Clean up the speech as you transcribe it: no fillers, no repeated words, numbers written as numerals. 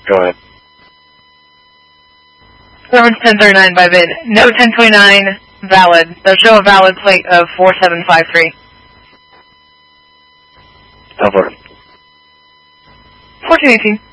Go ahead. Reference 1039 by bid. No 1029 valid. They'll show a valid plate of 4753. Tell for it. 1418.